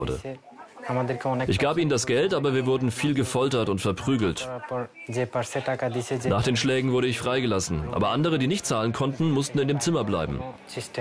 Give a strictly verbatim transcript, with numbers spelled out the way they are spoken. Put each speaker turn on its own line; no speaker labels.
wurde. Ich gab ihnen das Geld, aber wir wurden viel gefoltert und verprügelt. Nach den Schlägen wurde ich freigelassen, aber andere, die nicht zahlen konnten, mussten in dem Zimmer bleiben.